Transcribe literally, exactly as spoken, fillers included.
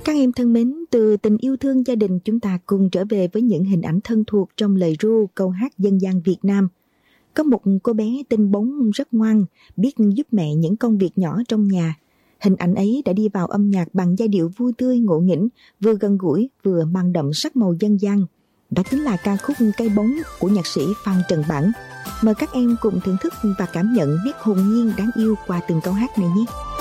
Các em thân mến, từ tình yêu thương gia đình chúng ta cùng trở về với những hình ảnh thân thuộc trong lời ru câu hát dân gian Việt Nam. Có một cô bé tên Bóng rất ngoan, biết giúp mẹ những công việc nhỏ trong nhà. Hình ảnh ấy đã đi vào âm nhạc bằng giai điệu vui tươi ngộ nghĩnh, vừa gần gũi vừa mang đậm sắc màu dân gian. Đó chính là ca khúc Cây Bóng của nhạc sĩ Phan Trần Bản. Mời các em cùng thưởng thức và cảm nhận nét hồn nhiên đáng yêu qua từng câu hát này nhé.